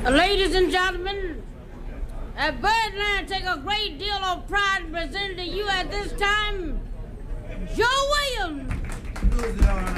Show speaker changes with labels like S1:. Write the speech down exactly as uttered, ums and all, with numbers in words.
S1: Ladies and gentlemen, at Birdland take a great deal of pride in presenting to you at this time, Joe Williams.